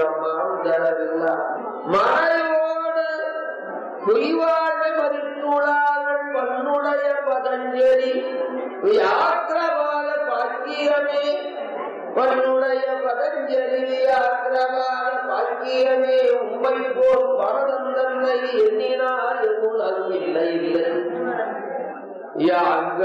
மனையோடு பொய்வாழ்வை மதித்துள்ளார்கள் பன்னுடைய பதஞ்சலி வியாக்கிரபால பாக்கியமே பன்னுடைய பதஞ்சலி வியாக்கிரபால பாக்கியமே உண்மை போல் பரதம் தன்னை எண்ணினால் இல்லை இல்லை